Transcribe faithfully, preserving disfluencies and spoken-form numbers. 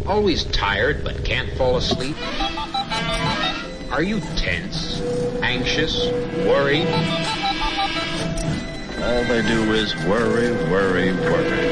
Always tired but can't fall asleep? Are you tense, anxious, worried? All they do is worry, worry, worry.